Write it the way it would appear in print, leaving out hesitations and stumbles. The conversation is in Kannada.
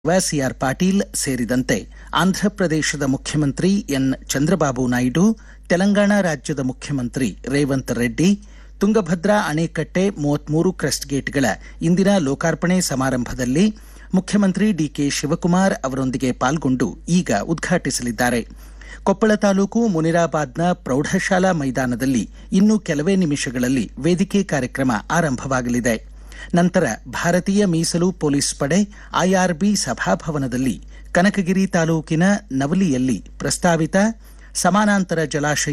ಸಿಆರ್ ಪಾಟೀಲ್ ಸೇರಿದಂತೆ ಆಂಧ್ರಪ್ರದೇಶದ ಮುಖ್ಯಮಂತ್ರಿ ಎನ್ ಚಂದ್ರಬಾಬು ನಾಯ್ಡು, ತೆಲಂಗಾಣ ರಾಜ್ಯದ ಮುಖ್ಯಮಂತ್ರಿ ರೇವಂತ್ ರೆಡ್ಡಿ, ತುಂಗಭದ್ರಾ ಅಣೆಕಟ್ಟೆ 33 ಕ್ರಸ್ಟ್ ಗೇಟ್ಗಳ ಇಂದಿನ ಲೋಕಾರ್ಪಣೆ ಸಮಾರಂಭದಲ್ಲಿ ಮುಖ್ಯಮಂತ್ರಿ ಡಿಕೆ ಶಿವಕುಮಾರ್ ಅವರೊಂದಿಗೆ ಪಾಲ್ಗೊಂಡು ಈಗ ಉದ್ಘಾಟಿಸಲಿದ್ದಾರೆ. ಕೊಪ್ಪಳ ತಾಲೂಕು ಮುನಿರಾಬಾದ್ನ ಪ್ರೌಢಶಾಲಾ ಮೈದಾನದಲ್ಲಿ ಇನ್ನು ಕೆಲವೇ ನಿಮಿಷಗಳಲ್ಲಿ ವೇದಿಕೆ ಕಾರ್ಯಕ್ರಮ ಆರಂಭವಾಗಲಿದೆ. ನಂತರ ಭಾರತೀಯ ಮೀಸಲು ಪೊಲೀಸ್ ಪಡೆ ಐಆರ್ಬಿ ಸಭಾಭವನದಲ್ಲಿ ಕನಕಗಿರಿ ತಾಲೂಕಿನ ನವಲಿಯಲ್ಲಿ ಪ್ರಸ್ತಾವಿತ ಸಮಾನಾಂತರ ಜಲಾಶಯ